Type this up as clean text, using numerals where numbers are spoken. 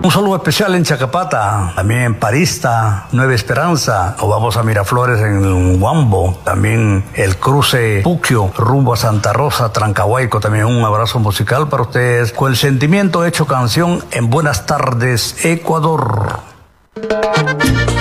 Un saludo especial en Chacapata, también en Parista, Nueva Esperanza, o vamos a Miraflores en Huambo, también el cruce Puquio, rumbo a Santa Rosa, Trancahuayco, también un abrazo musical para ustedes, con el sentimiento hecho canción en Buenas Tardes, Ecuador.